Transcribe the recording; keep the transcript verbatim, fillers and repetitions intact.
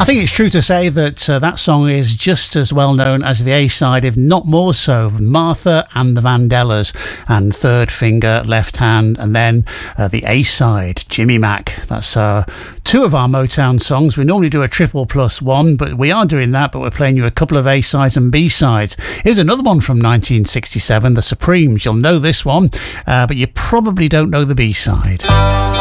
I think it's true to say that uh, that song is just as well known as the A-side, if not more so, of Martha and the Vandellas and Third Finger Left Hand, and then uh, the A-side, Jimmy Mack. That's uh, two of our Motown songs. We normally do a triple plus one, but we are doing that, but we're playing you a couple of A-sides and B-sides. Here's another one from nineteen sixty-seven, The Supremes. You'll know this one, uh, but you probably don't know the B-side.